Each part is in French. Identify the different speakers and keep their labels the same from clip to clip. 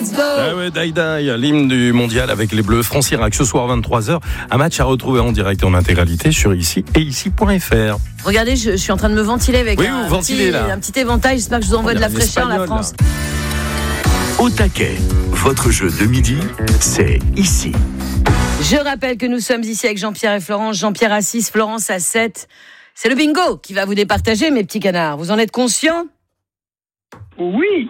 Speaker 1: Ah ouais, Die Die, l'hymne du mondial avec les Bleus. France-Irak ce soir 23h. Un match à retrouver en direct et en intégralité sur ici et ici.fr.
Speaker 2: Regardez, je suis en train de me ventiler avec un petit éventail. J'espère que je vous envoie de la fraîcheur, la France.
Speaker 3: Au taquet, votre jeu de midi, c'est ici.
Speaker 2: Je rappelle que nous sommes ici avec Jean-Pierre et Florence. Jean-Pierre à 6, Florence à 7. C'est le bingo qui va vous départager, mes petits canards. Vous en êtes conscients ?
Speaker 4: Oui.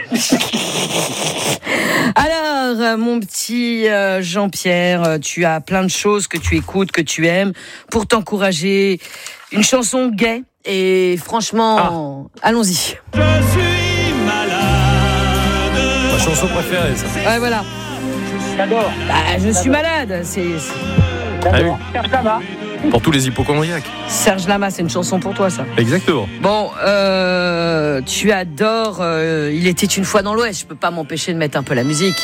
Speaker 2: Alors, mon petit Jean-Pierre, tu as plein de choses que tu écoutes, que tu aimes, pour t'encourager. Une chanson gaie et franchement, allons-y.
Speaker 5: Je suis malade.
Speaker 1: Ma chanson préférée, ça.
Speaker 2: Ouais, voilà.
Speaker 4: J'adore.
Speaker 2: Je suis malade.
Speaker 4: J'adore. Serge Lama.
Speaker 1: Pour tous les hypochondriaques.
Speaker 2: Serge Lama, c'est une chanson pour toi, ça.
Speaker 1: Exactement.
Speaker 2: Bon, tu adores Il était une fois dans l'Ouest. Je peux pas m'empêcher de mettre un peu la musique.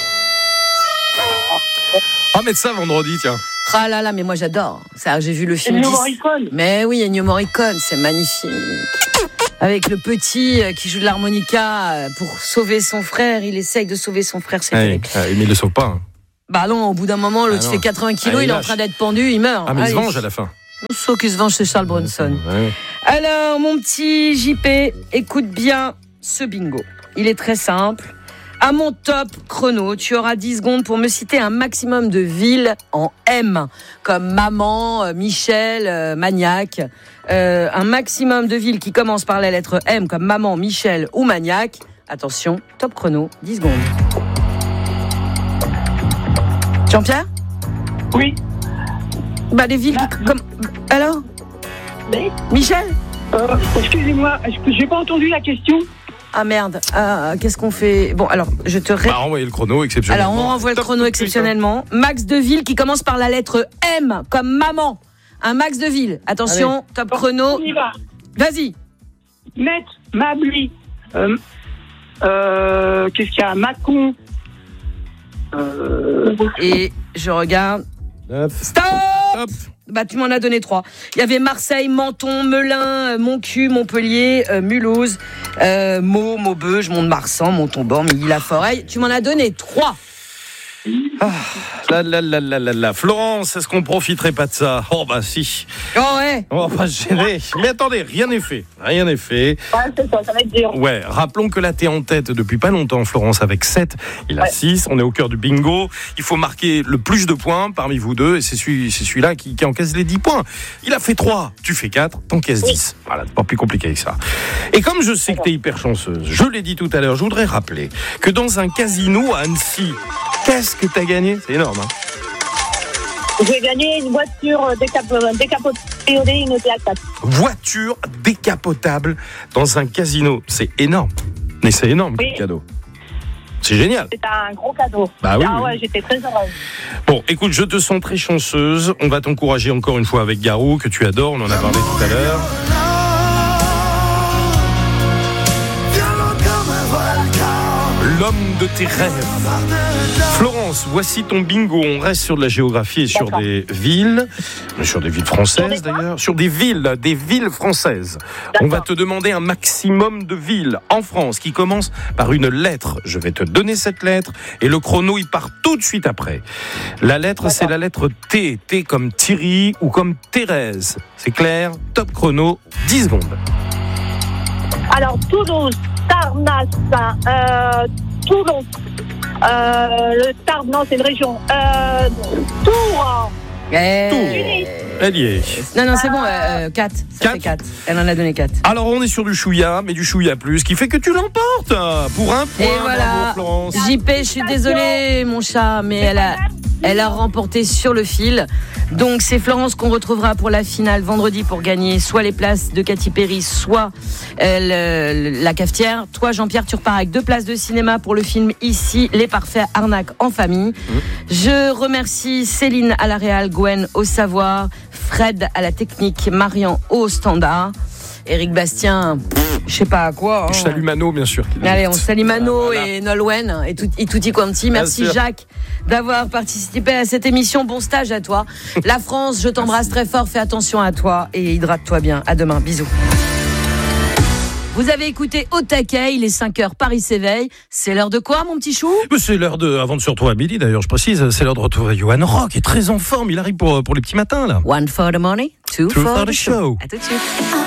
Speaker 1: Ah, mettre ça vendredi, tiens.
Speaker 2: Ah là là, mais moi j'adore. Ça, j'ai vu le film.
Speaker 4: Ennio Morricone.
Speaker 2: Mais oui, Ennio Morricone, c'est magnifique. Avec le petit qui joue de l'harmonica pour sauver son frère. Il essaye de sauver son frère, c'est terrible.
Speaker 1: Mais il le sauve pas. Hein.
Speaker 2: Bah non, au bout d'un moment, l'autre fait 80 kilos, il est en train d'être pendu, il meurt.
Speaker 1: Ah, mais il se venge à la fin.
Speaker 2: Sauf qu'il se venge, c'est Charles Bronson.
Speaker 1: Ouais.
Speaker 2: Alors, mon petit JP, écoute bien ce bingo. Il est très simple. À mon top chrono, tu auras 10 secondes pour me citer un maximum de villes en M, comme Maman, Michel, Magnac. Un maximum de villes qui commencent par la lettre M, comme Maman, Michel ou Magnac. Attention, top chrono, 10 secondes. Jean-Pierre ?
Speaker 4: Oui.
Speaker 2: Bah, les villes qui... Alors ?
Speaker 4: Oui.
Speaker 2: Michel ?
Speaker 4: Excusez-moi, j'ai pas entendu la question.
Speaker 2: Ah merde, qu'est-ce qu'on fait ? Bon, alors, je te réponds.
Speaker 1: Renvoyer le chrono exceptionnellement.
Speaker 2: Alors, on renvoie le chrono exceptionnellement. Max de villes qui commence par la lettre M, comme maman. Un max de villes. Attention, allez. Top chrono.
Speaker 4: On y va.
Speaker 2: Vas-y.
Speaker 4: Metz, Mably. Qu'est-ce qu'il y a ? Mâcon.
Speaker 2: Et je regarde. Stop. Bah, tu m'en as donné 3. Il y avait Marseille, Menton, Melun, Montcuq, Montpellier, Mulhouse, Meaux, Maubeuge, Mont-de-Marsan, Monton-Borne, Milly-la-Forêt. Tu m'en as donné 3.
Speaker 1: Florence, est-ce qu'on profiterait pas de ça ? Oh bah si.
Speaker 2: Oh ouais.
Speaker 1: On va pas se gêner. Mais attendez, rien n'est fait.
Speaker 4: Ouais, c'est ça va être dur.
Speaker 1: Ouais, rappelons que là t'es en tête depuis pas longtemps, Florence, avec 7. Il a 6, on est au cœur du bingo. Il faut marquer le plus de points parmi vous deux, et c'est celui-là qui encaisse les 10 points. Il a fait 3, tu fais 4, t'encaisses 10. Voilà, c'est pas plus compliqué que ça. Et comme je sais que t'es hyper chanceuse, je l'ai dit tout à l'heure, je voudrais rappeler que dans un casino à Annecy, qu'est-ce que t'as gagné ? C'est énorme, hein.
Speaker 4: J'ai gagné une voiture décapotable notée à 4.
Speaker 1: Voiture décapotable dans un casino. C'est énorme. Mais c'est énorme, oui. Ce cadeau. C'est génial.
Speaker 4: C'est un gros cadeau.
Speaker 1: Bah oui,
Speaker 4: ouais, j'étais très heureuse.
Speaker 1: Bon, écoute, je te sens très chanceuse. On va t'encourager encore une fois avec Garou, que tu adores. On en a parlé tout à l'heure. L'homme de tes rêves. Florence, voici ton bingo. On reste sur de la géographie et sur des villes françaises d'ailleurs. Sur des villes françaises. D'accord. On va te demander un maximum de villes en France qui commencent par une lettre. Je vais te donner cette lettre et le chrono il part tout de suite après. La lettre, c'est la lettre T. T comme Thierry ou comme Thérèse. C'est clair ? Top chrono, 10 secondes.
Speaker 4: Alors, Toulouse, Tarnasse, Toulon, le Tarn, non, c'est une région. Tours.
Speaker 1: Elle y est.
Speaker 2: Non, c'est bon, 4. Ça fait 4. Elle en a donné 4.
Speaker 1: Alors, on est sur du chouïa, mais du chouïa plus, ce qui fait que tu l'emportes pour un point.
Speaker 2: Et voilà,
Speaker 1: bravo, Florence.
Speaker 2: JP, je suis désolée, mon chat, mais elle a remporté sur le fil. Donc, c'est Florence qu'on retrouvera pour la finale vendredi pour gagner soit les places de Katy Perry, soit la cafetière. Toi, Jean-Pierre, tu repars avec 2 places de cinéma pour le film Ici, les parfaits arnaques en famille. Je remercie Céline à la réal, Gwen au savoir, Fred à la technique, Marian au standard. Éric Bastien, je sais pas à quoi.
Speaker 1: Je salue Mano, bien sûr.
Speaker 2: Allez, on salue Mano et Nolwenn et tutti quanti. Merci Jacques d'avoir participé à cette émission. Bon stage à toi. La France, je t'embrasse très fort. Fais attention à toi et hydrate-toi bien. À demain. Bisous. Vous avez écouté Au taquet, il est 5h, Paris s'éveille. C'est l'heure de quoi, mon petit chou?
Speaker 1: C'est l'heure avant de se retrouver à midi, d'ailleurs, je précise, c'est l'heure de retrouver Johan Rock, qui est très en forme, il arrive pour les petits matins, là.
Speaker 2: One for the money, two for
Speaker 1: for
Speaker 2: the
Speaker 1: the
Speaker 2: show.
Speaker 1: show.
Speaker 2: À tout de suite.